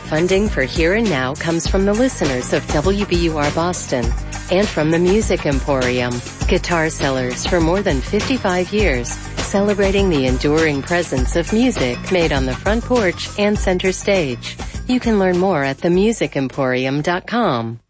Funding for Here and Now comes from the listeners of WBUR Boston and from the Music Emporium, guitar sellers for more than 55 years, celebrating the enduring presence of music made on the front porch and center stage. You can learn more at themusicemporium.com.